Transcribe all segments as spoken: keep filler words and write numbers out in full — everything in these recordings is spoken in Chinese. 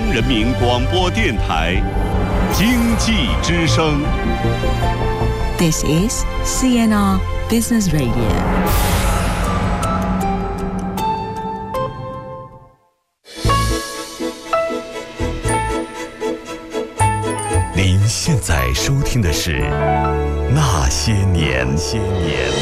人民广播电台经济之声。 This is C N R Business Radio。 您现在收听的是《那些年》。些年。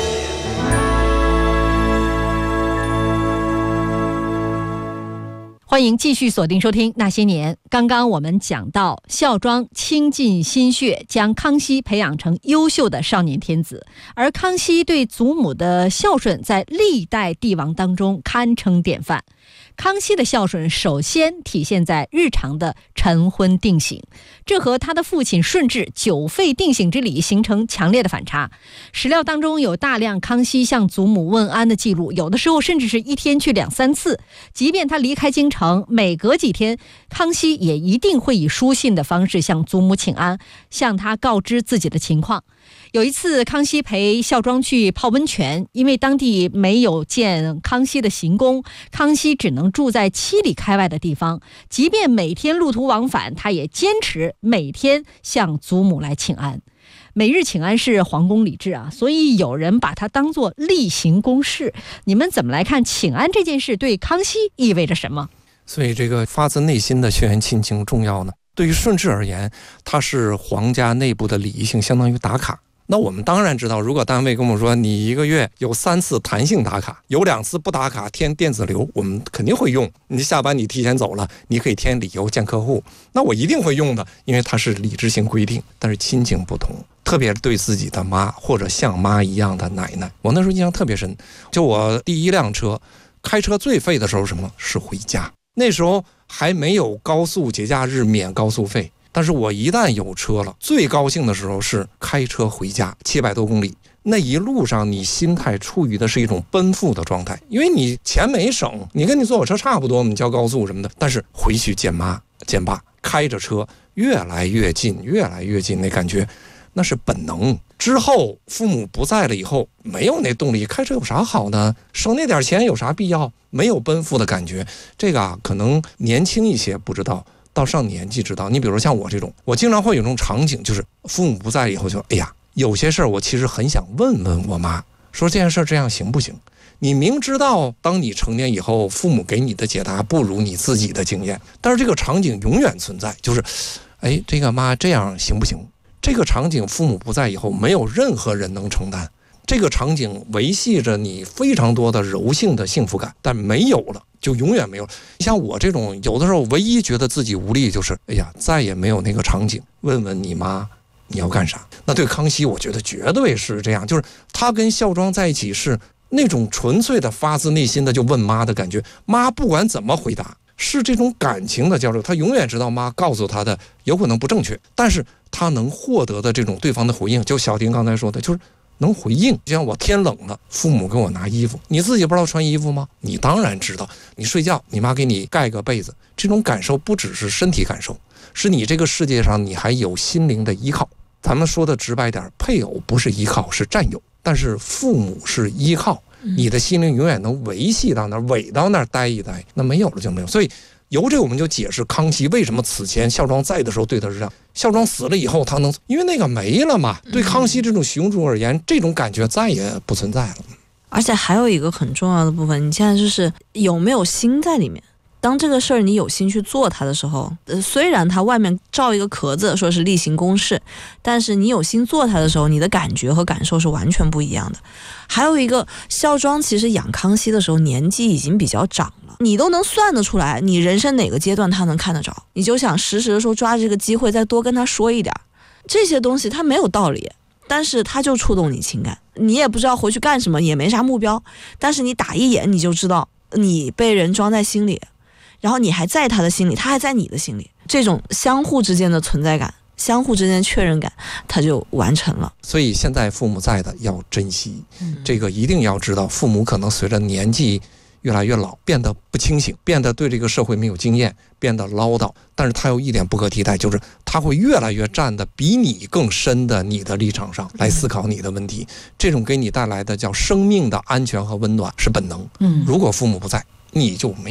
欢迎继续锁定收听《那些年》。刚刚我们讲到，孝庄倾尽心血将康熙培养成优秀的少年天子，而康熙对祖母的孝顺在历代帝王当中堪称典范。康熙的孝顺首先体现在日常的晨昏定省，这和他的父亲顺治九废定省之礼形成强烈的反差。史料当中有大量康熙向祖母问安的记录，有的时候甚至是一天去两三次。即便他离开京城，每隔几天康熙也一定会以书信的方式向祖母请安，向他告知自己的情况。有一次康熙陪孝庄去泡温泉，因为当地没有建康熙的行宫，康熙只能住在七里开外的地方，即便每天路途往返，他也坚持每天向祖母来请安。每日请安是皇宫礼制啊，所以有人把它当作例行公事。你们怎么来看请安这件事对康熙意味着什么？ 所以这个发自内心的血缘亲情重要呢。对于顺治而言，它是皇家内部的礼仪性，相当于打卡。那我们当然知道，如果单位跟我们说你一个月有三次弹性打卡，有两次不打卡填电子流，我们肯定会用。你下班你提前走了，你可以填理由见客户，那我一定会用的，因为它是理智性规定。但是亲情不同，特别对自己的妈或者像妈一样的奶奶，我那时候印象特别深。就我第一辆车开车最费的时候什么是回家，那时候还没有高速节假日免高速费，但是我一旦有车了，最高兴的时候是开车回家，七百多公里，那一路上你心态处于的是一种奔赴的状态，因为你钱没省，你跟你坐火车差不多，你交高速什么的，但是回去见妈见爸，开着车越来越近，越来越近，那感觉那是本能。之后父母不在了以后，没有那动力，开车有啥好的？省那点钱有啥必要？没有奔赴的感觉。这个啊，可能年轻一些不知道，到上年纪知道。你比如像我这种，我经常会有这种场景，就是父母不在以后就，哎呀，有些事儿我其实很想问问我妈，说这件事这样行不行？你明知道当你成年以后，父母给你的解答不如你自己的经验，但是这个场景永远存在，就是，哎，这个妈这样行不行？这个场景父母不在以后，没有任何人能承担。这个场景维系着你非常多的柔性的幸福感，但没有了就永远没有。像我这种有的时候唯一觉得自己无力，就是哎呀，再也没有那个场景问问你妈你要干啥。那对康熙我觉得绝对是这样，就是他跟孝庄在一起是那种纯粹的发自内心的就问妈的感觉，妈不管怎么回答是这种感情的交流，他永远知道妈告诉他的有可能不正确，但是他能获得的这种对方的回应，就小丁刚才说的，就是能回应。就像我天冷了，父母给我拿衣服，你自己不知道穿衣服吗？你当然知道。你睡觉，你妈给你盖个被子，这种感受不只是身体感受，是你这个世界上你还有心灵的依靠。咱们说的直白点，配偶不是依靠，是占有，但是父母是依靠，你的心灵永远能维系到那儿，委到那儿待一待，那没有了就没有。所以由这个我们就解释康熙为什么此前孝庄在的时候对他是这样，孝庄死了以后他能，因为那个没了嘛。对康熙这种雄主而言，这种感觉再也不存在了。 而且还有一个很重要的部分，你现在就是有没有心在里面。当这个事儿你有心去做它的时候，呃，虽然它外面罩一个壳子说是例行公事，但是你有心做它的时候，你的感觉和感受是完全不一样的。还有一个，孝庄其实养康熙的时候年纪已经比较长了，你都能算得出来，你人生哪个阶段他能看得着，你就想时时的说抓这个机会再多跟他说一点。这些东西它没有道理，但是它就触动你情感，你也不知道回去干什么，也没啥目标，但是你打一眼你就知道你被人装在心里，然后你还在他的心里，他还在你的心里，这种相互之间的存在感，相互之间的确认感，它就完成了。 所以现在父母在的要珍惜，嗯、这个一定要知道，父母可能随着年纪越来越老，变得不清醒，变得对这个社会没有经验，变得唠叨，但是他有一点不可替代，就是他会越来越站得比你更深的你的立场上来思考你的问题，这种给你带来的叫生命的安全和温暖是本能。嗯，如果父母不在，你就没有。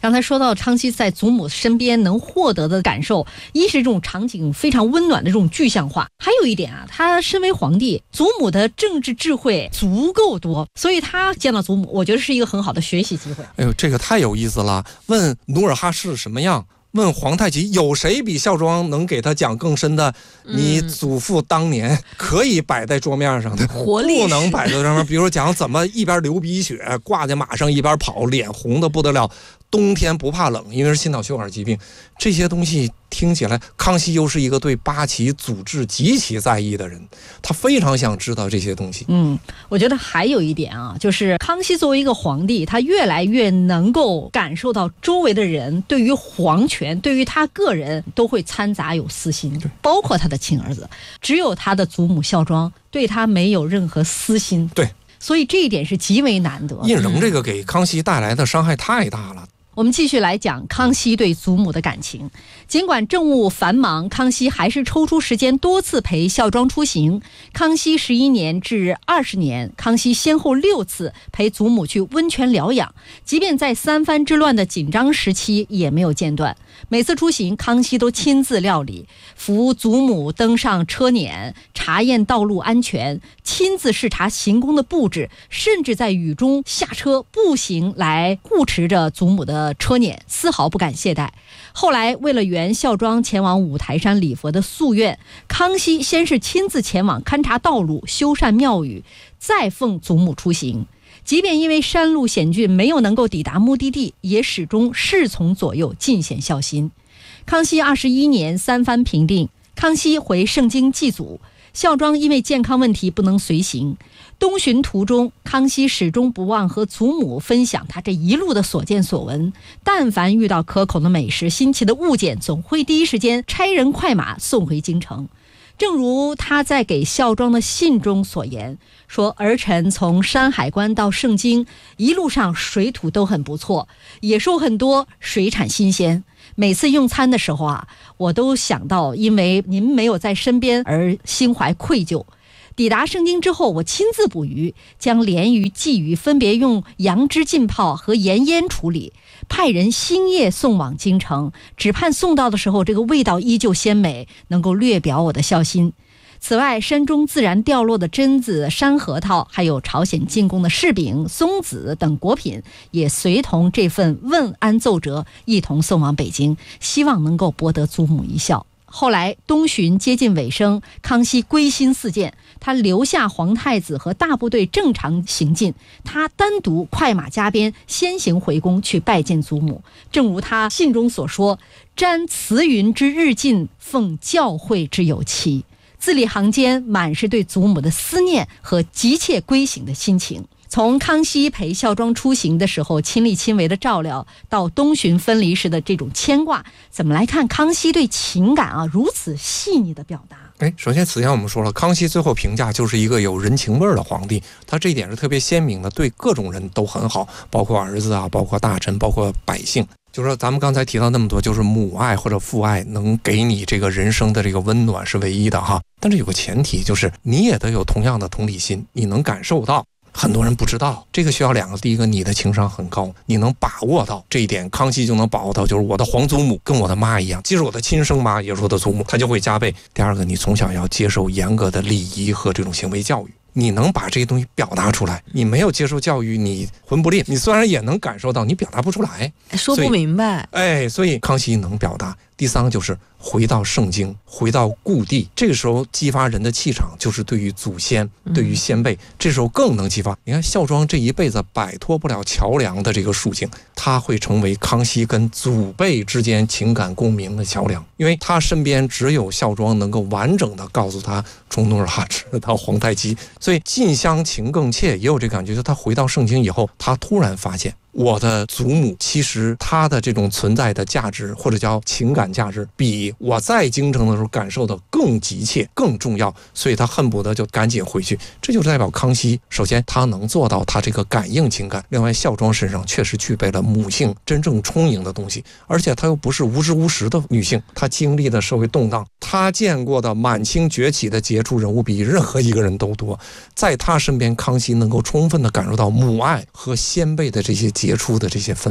刚才说到康熙在祖母身边能获得的感受，一是这种场景非常温暖的这种具象化，还有一点啊，他身为皇帝，祖母的政治智慧足够多，所以他见到祖母，我觉得是一个很好的学习机会。 哎呦，这个太有意思了！问努尔哈赤什么样？问皇太极，有谁比孝庄能给他讲更深的？你祖父当年可以摆在桌面上的， 活力不能摆在桌面。比如讲怎么一边流鼻血，挂在马上一边跑，脸红的不得了，冬天不怕冷，因为是心脑血管疾病。这些东西听起来，康熙又是一个对八旗祖制极其在意的人，他非常想知道这些东西。 嗯，我觉得还有一点啊，就是康熙作为一个皇帝，他越来越能够感受到周围的人对于皇权，对于他个人都会掺杂有私心，包括他的亲儿子，只有他的祖母孝庄对他没有任何私心。 对， 所以这一点是极为难得。 胤禛这个给康熙带来的伤害太大了。 我们继续来讲康熙对祖母的感情。尽管政务繁忙，康熙还是抽出时间多次陪孝庄出行。康熙十一年至二十年，康熙先后六次陪祖母去温泉疗养，即便在三藩之乱的紧张时期也没有间断。每次出行，康熙都亲自料理，扶祖母登上车辇，查验道路安全，亲自视察行宫的布置，甚至在雨中下车步行来护持着祖母的车辇，丝毫不敢懈怠。后来为了圆孝庄前往五台山礼佛的夙愿，康熙先是亲自前往勘察道路，修缮庙宇，再奉祖母出行。即便因为山路险峻没有能够抵达目的地，也始终侍从左右，尽显孝心。康熙二十一年三藩平定，康熙回盛京祭祖，孝庄因为健康问题不能随行。东巡途中，康熙始终不忘和祖母分享他这一路的所见所闻，但凡遇到可口的美食、新奇的物件，总会第一时间差人快马送回京城。正如他在给孝庄的信中所言，说儿臣从山海关到盛京，一路上水土都很不错，野兽很多，水产新鲜。每次用餐的时候啊，我都想到因为您没有在身边而心怀愧疚。抵达盛京之后，我亲自捕鱼，将鲢鱼、鲫鱼分别用杨枝浸泡和盐腌处理，派人星夜送往京城，只盼送到的时候这个味道依旧鲜美，能够略表我的孝心。此外，山中自然掉落的榛子、山核桃，还有朝鲜进贡的柿饼、松子等果品，也随同这份问安奏折一同送往北京，希望能够博得祖母一笑。后来东巡接近尾声，康熙归心似箭，他留下皇太子和大部队正常行进，他单独快马加鞭先行回宫去拜见祖母。正如他信中所说，瞻慈云之日进，奉教诲之有期。字里行间满是对祖母的思念和急切归省的心情。从康熙陪孝庄出行的时候亲力亲为的照料，到东巡分离时的这种牵挂，怎么来看康熙对情感啊如此细腻的表达？ 哎，首先此前我们说了，康熙最后评价就是一个有人情味儿的皇帝，他这一点是特别鲜明的，对各种人都很好，包括儿子啊，包括大臣，包括百姓。就是说咱们刚才提到那么多，就是母爱或者父爱能给你这个人生的这个温暖是唯一的哈，但是有个前提，就是你也得有同样的同理心，你能感受到。很多人不知道，这个需要两个，第一个你的情商很高，你能把握到这一点，康熙就能把握到，就是我的皇祖母跟我的妈一样，即使我的亲生妈也是我的祖母，她就会加倍。第二个，你从小要接受严格的礼仪和这种行为教育，你能把这些东西表达出来。你没有接受教育，你魂不吝，你虽然也能感受到，你表达不出来， 说不明白。 哎，所以康熙能表达。第三个就是回到盛京，回到故地，这个时候激发人的气场，就是对于祖先，对于先辈，这时候更能激发。你看孝庄这一辈子摆脱不了桥梁的这个属性，他会成为康熙跟祖辈之间情感共鸣的桥梁，因为他身边只有孝庄能够完整的告诉他从努尔哈赤到皇太极，所以近乡情更怯，也有这感觉。就是他回到盛京以后，他突然发现我的祖母其实她的这种存在的价值，或者叫情感价值，比我在京城的时候感受的更急切更重要，所以他恨不得就赶紧回去。这就代表康熙首先他能做到他这个感应情感，另外孝庄身上确实具备了母性真正充盈的东西，而且她又不是无知无识的女性，她经历的社会动荡，她见过的满清崛起的杰出人物比任何一个人都多，在她身边康熙能够充分的感受到母爱和先辈的这些杰出的这些氛围。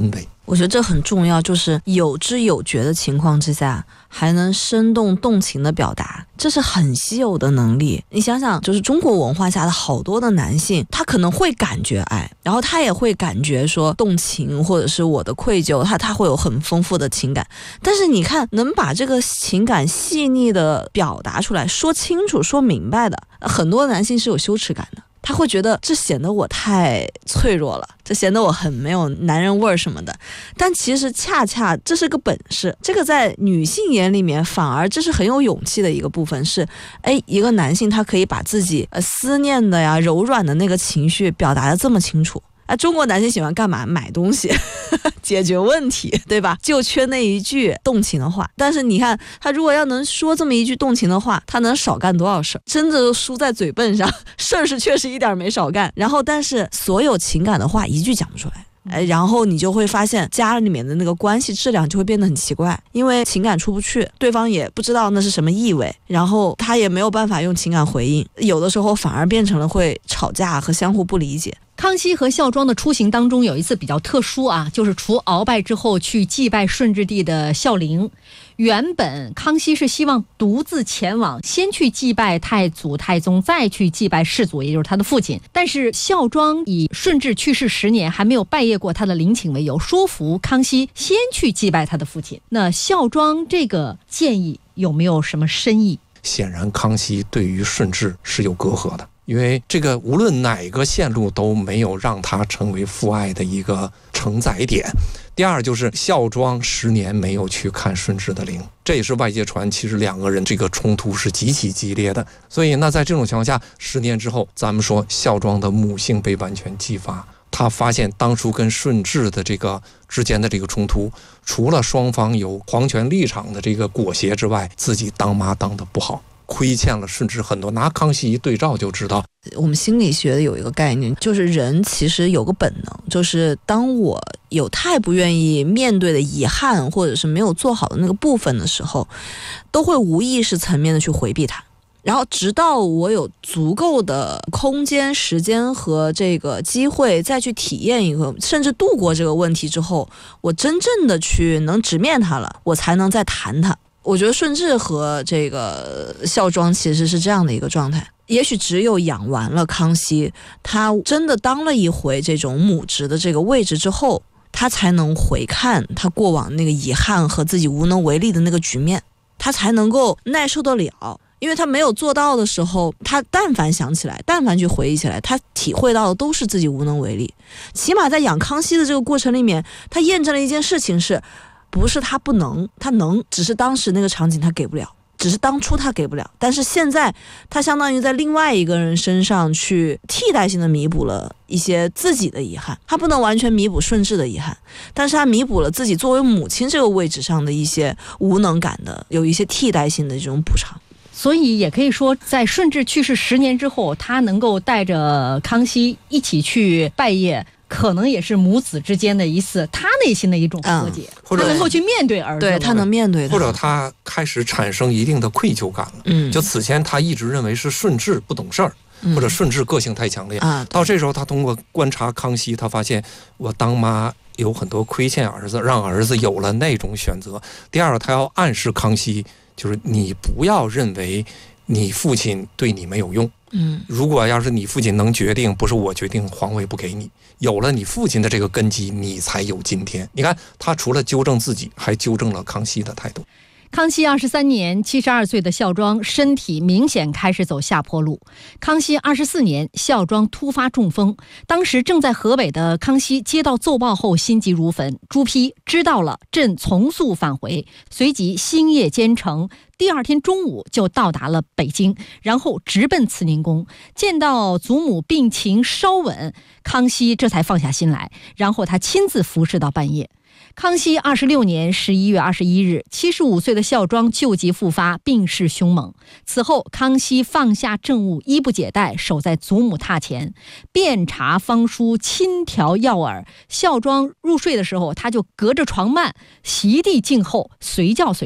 我觉得这很重要，就是有知有觉的情况之下，还能生动动情的表达，这是很稀有的能力。你想想，就是中国文化下的好多的男性，他可能会感觉爱，然后他也会感觉说动情或者是我的愧疚，他他会有很丰富的情感。但是你看，能把这个情感细腻的表达出来，说清楚说明白的，很多男性是有羞耻感的。他会觉得这显得我太脆弱了，这显得我很没有男人味儿什么的。但其实恰恰这是个本事，这个在女性眼里面反而这是很有勇气的一个部分，是哎，一个男性他可以把自己呃思念的呀、柔软的那个情绪表达得这么清楚。啊，中国男性喜欢干嘛？买东西解决问题，对吧？就缺那一句动情的话。但是你看他如果要能说这么一句动情的话，他能少干多少事儿，真的输在嘴笨上，事儿是确实一点没少干。然后但是所有情感的话一句讲不出来，哎，然后你就会发现家里面的那个关系质量就会变得很奇怪，因为情感出不去，对方也不知道那是什么意味，然后他也没有办法用情感回应，有的时候反而变成了会吵架和相互不理解。 康熙和孝庄的出行当中有一次比较特殊啊，就是除鳌拜之后去祭拜顺治帝的孝陵。原本康熙是希望独自前往，先去祭拜太祖太宗，再去祭拜世祖，也就是他的父亲。但是孝庄以顺治去世十年还没有拜谒过他的陵寝为由，说服康熙先去祭拜他的父亲。那孝庄这个建议有没有什么深意？ 显然康熙对于顺治是有隔阂的，因为这个无论哪个线路都没有让他成为父爱的一个承载点。第二就是孝庄十年没有去看顺治的陵，这也是外界传其实两个人这个冲突是极其激烈的。所以那在这种情况下，十年之后咱们说孝庄的母性被完全激发，他发现当初跟顺治的这个之间的这个冲突，除了双方有皇权立场的这个裹挟之外，自己当妈当得不好，亏欠了顺治很多。拿康熙一对照就知道。 我们心理学的有一个概念，就是人其实有个本能，就是当我有太不愿意面对的遗憾或者是没有做好的那个部分的时候，都会无意识层面的去回避它，然后直到我有足够的空间时间和这个机会再去体验一个甚至度过这个问题之后，我真正的去能直面它了，我才能再谈它。我觉得顺治和这个孝庄其实是这样的一个状态，也许只有养完了康熙，他真的当了一回这种母职的这个位置之后，他才能回看他过往那个遗憾和自己无能为力的那个局面，他才能够耐受得了。因为他没有做到的时候，他但凡想起来，但凡去回忆起来，他体会到的都是自己无能为力。起码在养康熙的这个过程里面，他验证了一件事情，是不是他不能，他能，只是当时那个场景他给不了，只是当初他给不了，但是现在他相当于在另外一个人身上去替代性的弥补了一些自己的遗憾。他不能完全弥补顺治的遗憾，但是他弥补了自己作为母亲这个位置上的一些无能感的，有一些替代性的这种补偿。 所以也可以说，在顺治去世十年之后，他能够带着康熙一起去拜谒，可能也是母子之间的一次他内心的一种和解，嗯、他能够去面对儿子， 对，他能面对他， 或者他开始产生一定的愧疚感了。嗯，就此前他一直认为是顺治不懂事儿，嗯、或者顺治个性太强烈，啊、到这时候他通过观察康熙，他发现我当妈有很多亏欠儿子，让儿子有了那种选择。第二，他要暗示康熙，就是你不要认为你父亲对你没有用。嗯，如果要是你父亲能决定，不是我决定，皇位不给你。有了你父亲的这个根基，你才有今天。你看，他除了纠正自己，还纠正了康熙的态度。 康熙二十三年，七十二岁的孝庄身体明显开始走下坡路。康熙二十四年，孝庄突发中风，当时正在河北的康熙接到奏报后心急如焚。朱批知道了，朕从速返回，随即星夜兼程，第二天中午就到达了北京，然后直奔慈宁宫。见到祖母病情稍稳，康熙这才放下心来，然后他亲自服侍到半夜。康熙二十六年十一月二十一日，七十五岁的孝庄旧疾复发，病势凶猛。此后，康熙放下政务，衣不解带，守在祖母榻前，遍查方书，亲调药饵。孝庄入睡的时候，他就隔着床幔，席地静候，随叫随到。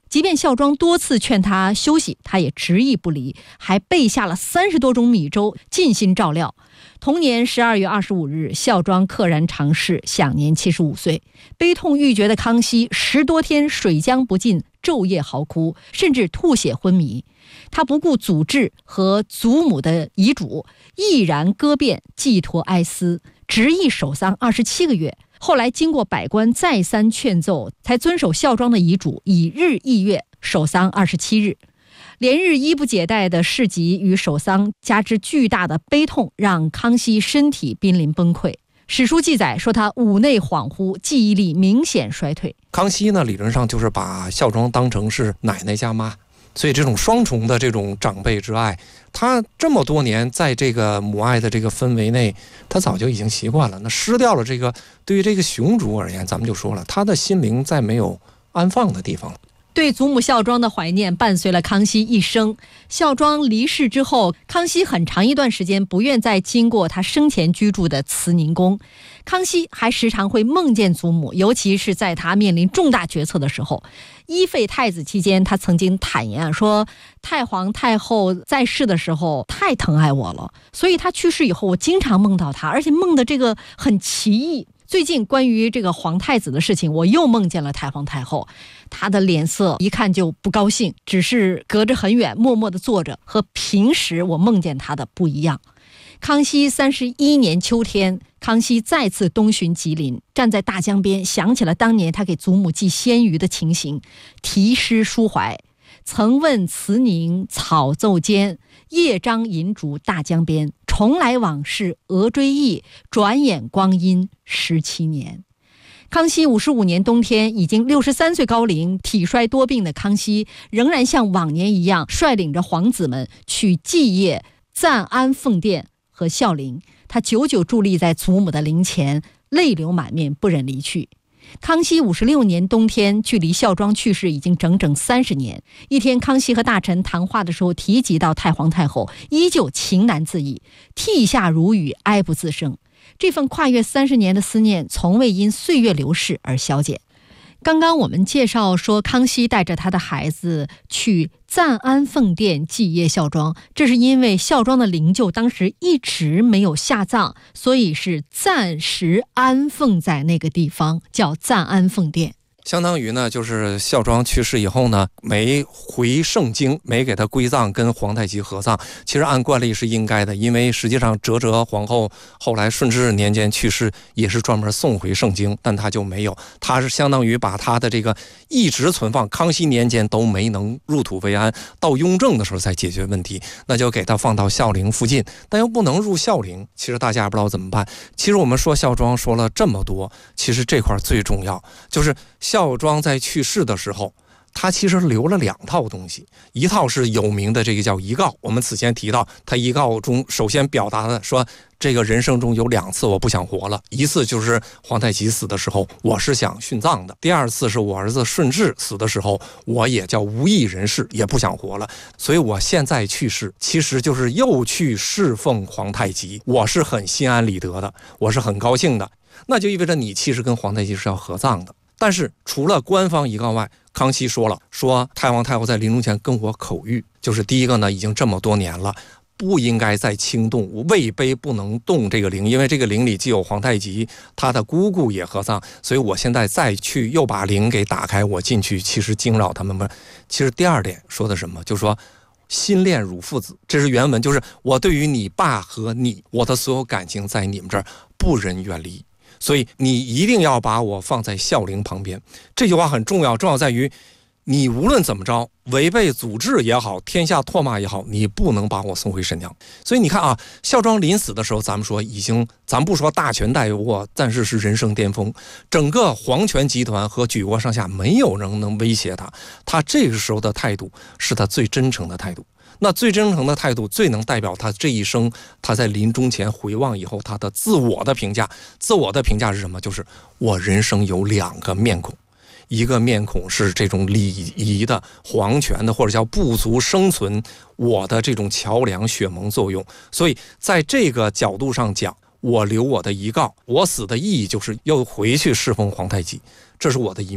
即便孝庄多次劝他休息，他也执意不离，还备下了三十多种米粥，尽心照料。同年十二月二十五日，孝庄溘然长逝，享年七十五岁。悲痛欲绝的康熙十多天水浆不进，昼夜嚎哭，甚至吐血昏迷。他不顾祖制和祖母的遗嘱，毅然割遍，寄托哀思，执意守丧二十七个月。后来经过百官再三劝奏，才遵守孝庄的遗嘱，以日翌月守丧二十七日。连日衣不解带的事疾与守丧，加之巨大的悲痛，让康熙身体濒临崩溃。史书记载说他五内恍惚，记忆力明显衰退。 康熙呢，理论上就是把孝庄当成是奶奶加妈，所以这种双重的这种长辈之爱，他这么多年在这个母爱的这个氛围内，他早就已经习惯了。那失掉了这个，对于这个雄主而言，咱们就说了，他的心灵再没有安放的地方了。 对祖母孝庄的怀念伴随了康熙一生。孝庄离世之后，康熙很长一段时间不愿再经过他生前居住的慈宁宫。康熙还时常会梦见祖母，尤其是在他面临重大决策的时候。依废太子期间，他曾经坦言说，太皇太后在世的时候太疼爱我了，所以他去世以后，我经常梦到他，而且梦的这个很奇异。最近关于这个皇太子的事情，我又梦见了太皇太后，她的脸色一看就不高兴，只是隔着很远默默地坐着，和平时我梦见她的不一样。康熙三十一年秋天，康熙再次东巡吉林，站在大江边，想起了当年他给祖母寄鲜鱼的情形，题诗抒怀。曾问慈宁草奏间，夜张银烛大江边。重来往事额追忆，转眼光阴十七年。康熙五十五年冬天，已经六十三岁高龄、体衰多病的康熙，仍然像往年一样，率领着皇子们去祭谒赞安奉殿和孝陵。他久久伫立在祖母的灵前，泪流满面，不忍离去。康熙五十六年冬天，距离孝庄去世已经整整三十年。一天，康熙和大臣谈话的时候提及到太皇太后，依旧情难自抑，涕下如雨，哀不自胜。这份跨越三十年的思念，从未因岁月流逝而消减。刚刚我们介绍说，康熙带着他的孩子去赞安奉殿祭谒孝庄，这是因为孝庄的灵柩当时一直没有下葬，所以是暂时安奉在那个地方，叫赞安奉殿。 相当于呢，就是孝庄去世以后呢，没回盛京，没给他归葬，跟皇太极合葬。其实按惯例是应该的，因为实际上哲哲皇后后来顺治年间去世，也是专门送回盛京，但他就没有，他是相当于把他的这个一直存放，康熙年间都没能入土为安，到雍正的时候才解决问题，那就给他放到孝陵附近，但又不能入孝陵。其实大家不知道怎么办。其实我们说孝庄说了这么多，其实这块最重要就是孝庄在去世的时候，他其实留了两套东西，一套是有名的这个叫遗告，我们此前提到，他遗告中首先表达的说，这个人生中有两次我不想活了，一次就是皇太极死的时候，我是想殉葬的；第二次是我儿子顺治死的时候，我也叫无益人世，也不想活了。所以我现在去世，其实就是又去侍奉皇太极，我是很心安理得的，我是很高兴的。那就意味着你其实跟皇太极是要合葬的。但是除了官方遗告外，康熙说了，说太皇太后在临终前跟我口谕，就是第一个呢，已经这么多年了，不应该再轻动，位卑不能动这个陵，因为这个陵里既有皇太极，他的姑姑也合葬，所以我现在再去又把陵给打开，我进去其实惊扰他们们。其实第二点说的什么，就是说心恋汝父子，这是原文，就是我对于你爸和你，我的所有感情在你们这儿不忍远离，所以你一定要把我放在孝陵旁边。这句话很重要，重要在于你无论怎么着，违背祖制也好，天下唾骂也好，你不能把我送回沈阳。所以你看啊，孝庄临死的时候，咱们说已经，咱不说大权在握，但是是人生巅峰，整个皇权集团和举国上下没有人能威胁他，他这个时候的态度是他最真诚的态度。那最真诚的态度，最能代表他这一生，他在临终前回望以后，他的自我的评价。自我的评价是什么？就是我人生有两个面孔，一个面孔是这种礼仪的、皇权的，或者叫部族生存我的这种桥梁血盟作用。所以在这个角度上讲，我留我的遗告，我死的意义就是又回去侍奉皇太极，这是我的一面。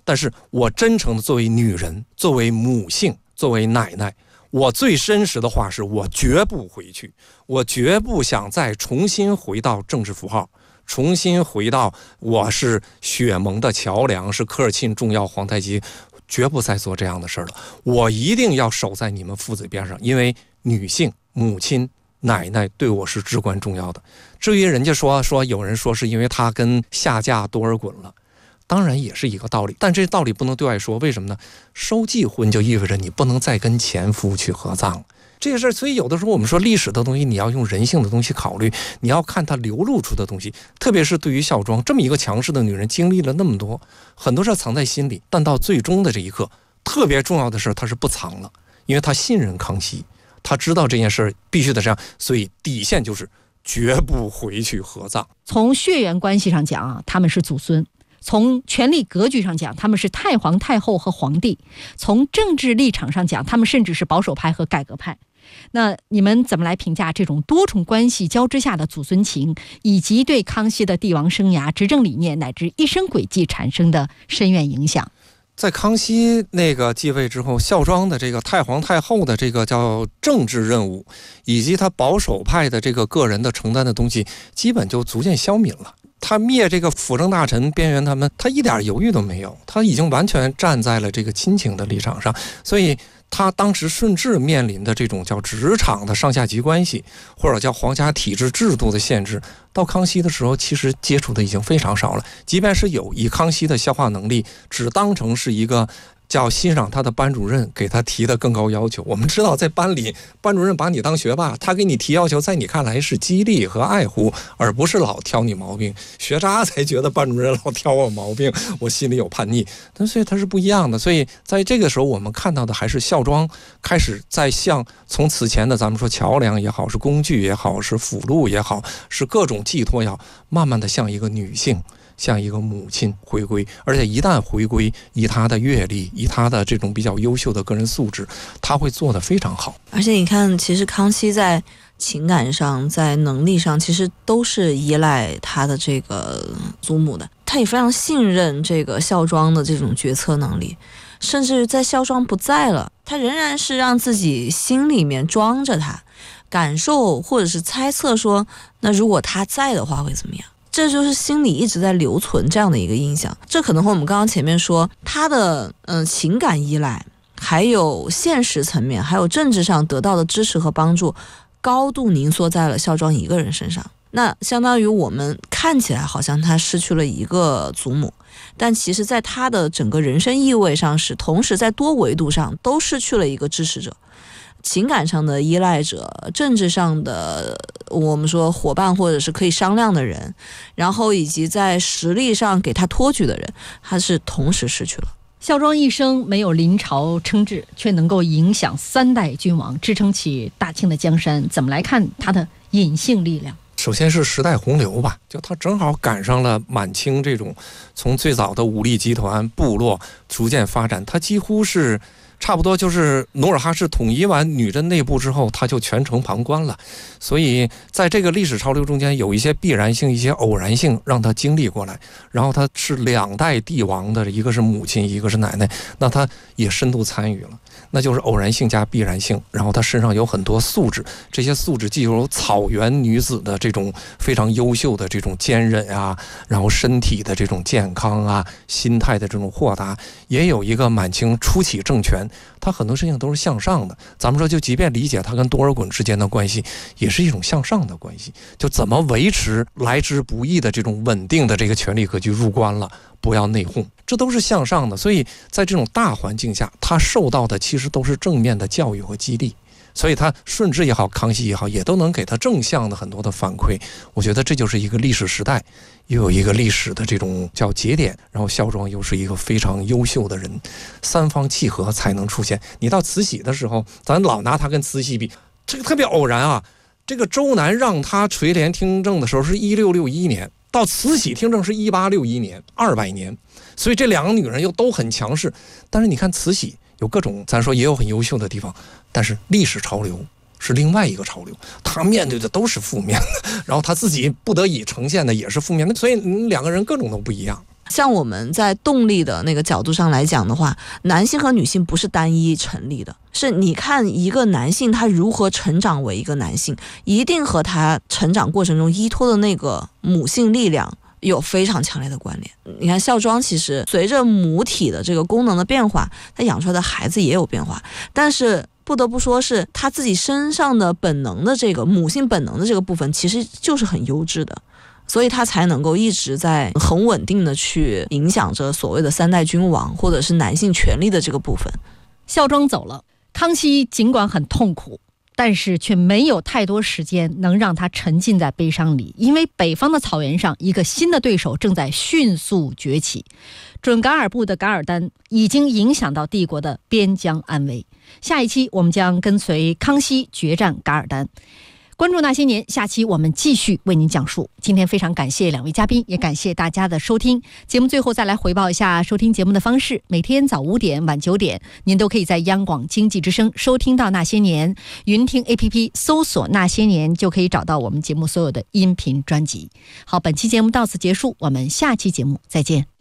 但是我真诚的作为女人，作为母性，作为奶奶，我最真实的话是我绝不回去，我绝不想再重新回到政治符号，重新回到我是血盟的桥梁，是科尔沁重要皇太极，绝不再做这样的事了。我一定要守在你们父子边上，因为女性、母亲、奶奶对我是至关重要的。至于人家说说有人说是因为他跟下嫁多尔衮了，当然也是一个道理，但这道理不能对外说，为什么呢？收继婚就意味着你不能再跟前夫去合葬这个事儿。所以有的时候我们说历史的东西，你要用人性的东西考虑，你要看它流露出的东西。特别是对于孝庄这么一个强势的女人，经历了那么多，很多事藏在心里，但到最终的这一刻，特别重要的事她是不藏了，因为她信任康熙，她知道这件事必须得这样，所以底线就是绝不回去合葬。 从血缘关系上讲啊，他们是祖孙；从权力格局上讲，他们是太皇太后和皇帝；从政治立场上讲，他们甚至是保守派和改革派。那你们怎么来评价这种多重关系交织下的祖孙情，以及对康熙的帝王生涯、执政理念乃至一生轨迹产生的深远影响？ 在康熙那个继位之后，孝庄的这个太皇太后的这个叫政治任务，以及他保守派的这个个人的承担的东西，基本就逐渐消泯了。他灭这个辅政大臣边缘他们，他一点犹豫都没有，他已经完全站在了这个亲情的立场上。所以他当时顺治面临的这种叫职场的上下级关系，或者叫皇家体制制度的限制，到康熙的时候其实接触的已经非常少了。即便是有，以康熙的消化能力，只当成是一个叫欣赏他的班主任给他提的更高要求。我们知道在班里，班主任把你当学霸，他给你提要求，在你看来是激励和爱护，而不是老挑你毛病。学渣才觉得班主任老挑我毛病，我心里有叛逆。但所以他是不一样的。所以在这个时候，我们看到的还是孝庄开始在向从此前的咱们说桥梁也好，是工具也好，是辅路也好，是各种寄托也好，慢慢的向一个女性，像一个母亲回归。而且一旦回归，以她的阅历，以她的这种比较优秀的个人素质，她会做得非常好。 而且你看，其实康熙在情感上，在能力上，其实都是依赖他的这个祖母的。他也非常信任这个孝庄的这种决策能力，甚至在孝庄不在了，他仍然是让自己心里面装着他，感受或者是猜测说，那如果他在的话会怎么样？这就是心里一直在留存这样的一个印象。这可能和我们刚刚前面说他的嗯、呃、情感依赖，还有现实层面，还有政治上得到的支持和帮助，高度凝缩在了孝庄一个人身上。那相当于我们看起来好像他失去了一个祖母，但其实在他的整个人生意味上是同时在多维度上都失去了一个支持者，情感上的依赖者，政治上的我们说伙伴或者是可以商量的人，然后以及在实力上给他托举的人，他是同时失去了。 孝庄一生没有临朝称制，却能够影响三代君王，支撑起大清的江山，怎么来看他的隐性力量？ 首先是时代洪流吧，就他正好赶上了满清这种从最早的武力集团部落逐渐发展，他几乎是差不多就是努尔哈赤统一完女真内部之后，他就全程旁观了。所以在这个历史潮流中间，有一些必然性，一些偶然性，让他经历过来。然后他是两代帝王的，一个是母亲，一个是奶奶，那他也深度参与了，那就是偶然性加必然性。然后他身上有很多素质，这些素质既有草原女子的这种非常优秀的这种坚韧啊，然后身体的这种健康啊，心态的这种豁达，也有一个满清初期政权，他很多事情都是向上的。咱们说，就即便理解他跟多尔衮之间的关系，也是一种向上的关系。就怎么维持来之不易的这种稳定的这个权力格局，入关了不要内讧，这都是向上的。所以在这种大环境下，他受到的其实都是正面的教育和激励。所以他顺治也好，康熙也好，也都能给他正向的很多的反馈。我觉得这就是一个历史时代，又有一个历史的这种叫节点，然后孝庄又是一个非常优秀的人，三方契合才能出现。你到慈禧的时候，咱老拿他跟慈禧比，这个特别偶然啊。这个周南让他垂帘听政的时候是一六六一年，到慈禧听政是一八六一年，二百年。所以这两个女人又都很强势。但是你看慈禧有各种，咱说也有很优秀的地方，但是历史潮流是另外一个潮流，他面对的都是负面的，然后他自己不得已呈现的也是负面的，所以两个人各种都不一样。 像我们在动力的那个角度上来讲的话，男性和女性不是单一成立的，是你看一个男性他如何成长为一个男性，一定和他成长过程中依托的那个母性力量有非常强烈的关联。你看孝庄其实随着母体的这个功能的变化，他养出来的孩子也有变化，但是不得不说是他自己身上的本能的这个母性本能的这个部分其实就是很优质的，所以他才能够一直在很稳定的去影响着所谓的三代君王或者是男性权利的这个部分。 孝庄走了，康熙尽管很痛苦，但是却没有太多时间能让他沉浸在悲伤里，因为北方的草原上一个新的对手正在迅速崛起，准噶尔部的噶尔丹已经影响到帝国的边疆安危。下一期我们将跟随康熙决战噶尔丹，关注那些年，下期我们继续为您讲述。今天非常感谢两位嘉宾，也感谢大家的收听。节目最后再来回报一下收听节目的方式，每天早五点晚九点您都可以在央广经济之声收听到那些年，云听 A P P 搜索那些年就可以找到我们节目所有的音频专辑。好，本期节目到此结束，我们下期节目再见。